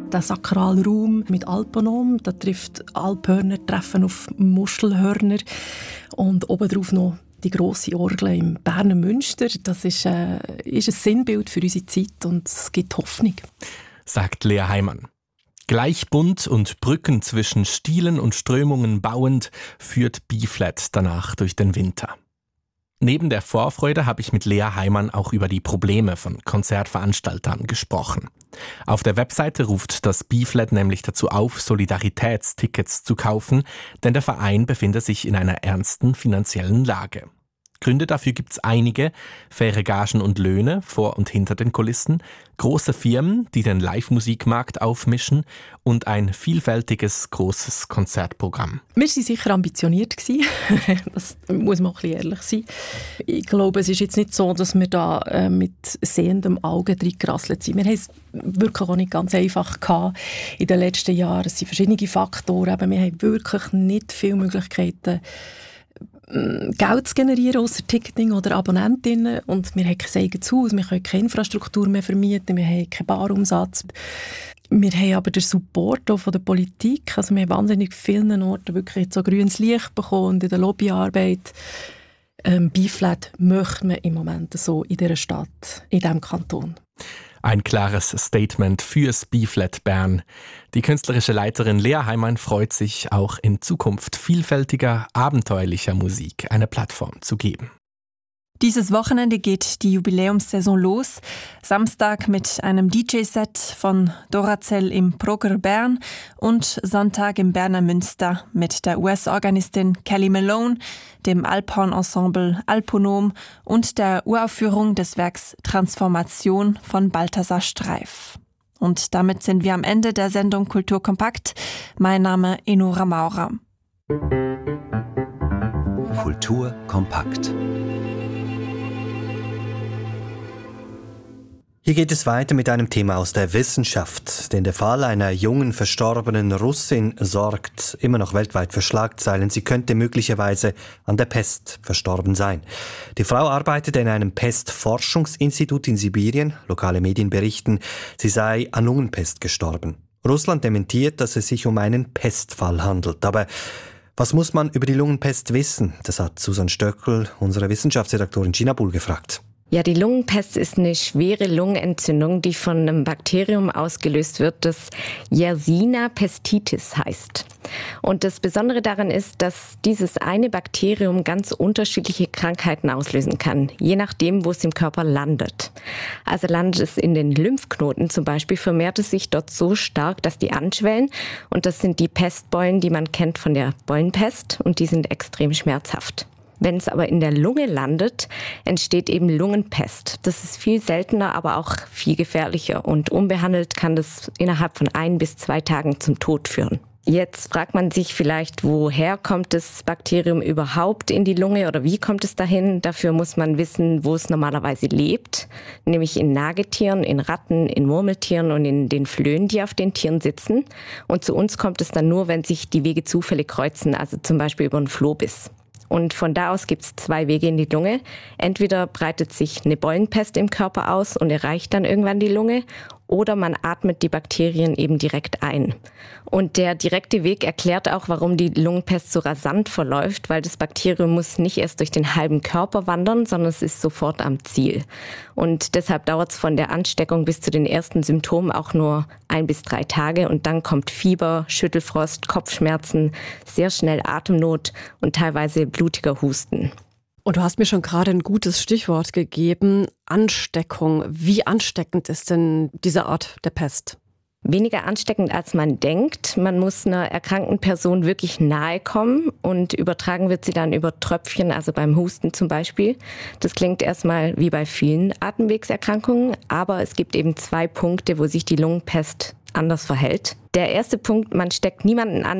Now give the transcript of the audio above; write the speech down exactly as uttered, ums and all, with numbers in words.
Der sakrale Raum mit Alponom, da trifft Alphörner treffen auf Muschelhörner und obendrauf noch die grosse Orgel im Berner Münster. Das ist, äh, ist ein Sinnbild für unsere Zeit und es gibt Hoffnung. Sagt Lea Heimann. Gleich bunt und Brücken zwischen Stilen und Strömungen bauend führt B-Flat danach durch den Winter. Neben der Vorfreude habe ich mit Lea Heimann auch über die Probleme von Konzertveranstaltern gesprochen. Auf der Webseite ruft das B-Flat nämlich dazu auf, Solidaritätstickets zu kaufen, denn der Verein befinde sich in einer ernsten finanziellen Lage. Gründe dafür gibt's einige: faire Gagen und Löhne vor und hinter den Kulissen, große Firmen, die den Live-Musikmarkt aufmischen und ein vielfältiges, grosses Konzertprogramm. Wir waren sicher ambitioniert. Das muss man auch ein bisschen ehrlich sein. Ich glaube, es ist jetzt nicht so, dass wir da äh, mit sehendem Auge reingerasselt sind. Wir haben es wirklich auch nicht ganz einfach gehabt in den letzten Jahren. Es sind verschiedene Faktoren. Aber wir haben wirklich nicht viele Möglichkeiten, Geld zu generieren, ausser Ticketing oder Abonnentinnen. Und wir haben kein eigenes Haus, wir können keine Infrastruktur mehr vermieten, wir haben keinen Barumsatz. Wir haben aber den Support auch von der Politik. Also wir haben wahnsinnig vielen Orten wirklich so grünes Licht bekommen und in der Lobbyarbeit. Ähm, B-Flat möchte man im Moment so in dieser Stadt, in diesem Kanton. Ein klares Statement fürs B-Flat Bern. Die künstlerische Leiterin Lea Heimann freut sich, auch in Zukunft vielfältiger, abenteuerlicher Musik eine Plattform zu geben. Dieses Wochenende geht die Jubiläumssaison los. Samstag mit einem D J-Set von Dorazell im Proger Bern und Sonntag im Berner Münster mit der U S-Organistin Kelly Malone, dem Alphorn-Ensemble Alponom und der Uraufführung des Werks Transformation von Balthasar Streif. Und damit sind wir am Ende der Sendung Kultur kompakt. Mein Name Enora Maurer. Kultur kompakt. Hier geht es weiter mit einem Thema aus der Wissenschaft, denn der Fall einer jungen verstorbenen Russin sorgt immer noch weltweit für Schlagzeilen. Sie könnte möglicherweise an der Pest verstorben sein. Die Frau arbeitet in einem Pestforschungsinstitut in Sibirien. Lokale Medien berichten, sie sei an Lungenpest gestorben. Russland dementiert, dass es sich um einen Pestfall handelt. Aber was muss man über die Lungenpest wissen? Das hat Susan Stöckel, unsere Wissenschaftsredaktorin Chinabul, gefragt. Ja, die Lungenpest ist eine schwere Lungenentzündung, die von einem Bakterium ausgelöst wird, das Yersinia pestis heißt. Und das Besondere daran ist, dass dieses eine Bakterium ganz unterschiedliche Krankheiten auslösen kann, je nachdem, wo es im Körper landet. Also landet es in den Lymphknoten zum Beispiel, vermehrt es sich dort so stark, dass die anschwellen. Und das sind die Pestbeulen, die man kennt von der Beulenpest, und die sind extrem schmerzhaft. Wenn es aber in der Lunge landet, entsteht eben Lungenpest. Das ist viel seltener, aber auch viel gefährlicher. Und unbehandelt kann das innerhalb von ein bis zwei Tagen zum Tod führen. Jetzt fragt man sich vielleicht, woher kommt das Bakterium überhaupt in die Lunge oder wie kommt es dahin? Dafür muss man wissen, wo es normalerweise lebt, nämlich in Nagetieren, in Ratten, in Murmeltieren und in den Flöhen, die auf den Tieren sitzen. Und zu uns kommt es dann nur, wenn sich die Wege zufällig kreuzen, also zum Beispiel über einen Flohbiss. Und von da aus gibt es zwei Wege in die Lunge. Entweder breitet sich eine Beulenpest im Körper aus und erreicht dann irgendwann die Lunge, oder man atmet die Bakterien eben direkt ein. Und der direkte Weg erklärt auch, warum die Lungenpest so rasant verläuft, weil das Bakterium muss nicht erst durch den halben Körper wandern, sondern es ist sofort am Ziel. Und deshalb dauert es von der Ansteckung bis zu den ersten Symptomen auch nur ein bis drei Tage. Und dann kommt Fieber, Schüttelfrost, Kopfschmerzen, sehr schnell Atemnot und teilweise blutiger Husten. Und du hast mir schon gerade ein gutes Stichwort gegeben, Ansteckung. Wie ansteckend ist denn diese Art der Pest? Weniger ansteckend, als man denkt. Man muss einer erkrankten Person wirklich nahe kommen und übertragen wird sie dann über Tröpfchen, also beim Husten zum Beispiel. Das klingt erstmal wie bei vielen Atemwegserkrankungen, aber es gibt eben zwei Punkte, wo sich die Lungenpest anders verhält. Der erste Punkt, man steckt niemanden an,